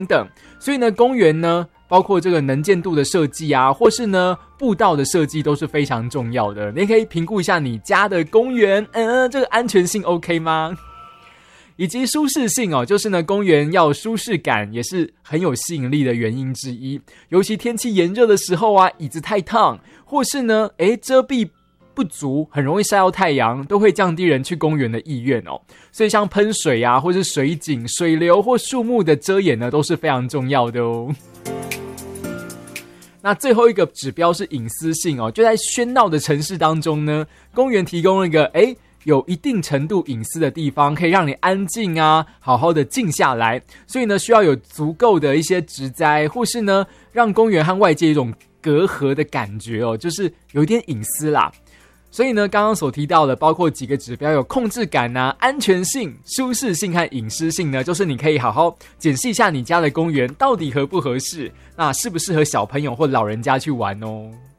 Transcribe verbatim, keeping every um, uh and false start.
等。所以呢，公园呢，包括这个能见度的设计啊，或是呢步道的设计都是非常重要的。你可以评估一下你家的公园，嗯，这个安全性 OK 吗？以及舒适性哦，就是呢，公园要有舒适感，也是很有吸引力的原因之一。尤其天气炎热的时候啊，椅子太烫，或是呢，诶，遮蔽不足，很容易晒到太阳，都会降低人去公园的意愿哦。所以像喷水啊，或是水井、水流或树木的遮掩呢，都是非常重要的哦。那最后一个指标是隐私性哦，就在喧闹的城市当中呢，公园提供了一个诶有一定程度隐私的地方，可以让你安静啊，好好的静下来。所以呢，需要有足够的一些植栽，或是呢，让公园和外界一种隔阂的感觉哦，就是有一点隐私啦。所以呢，刚刚所提到的，包括几个指标，有控制感啊、安全性、舒适性和隐私性呢，就是你可以好好检视一下你家的公园到底合不合适，那适不适合小朋友或老人家去玩哦。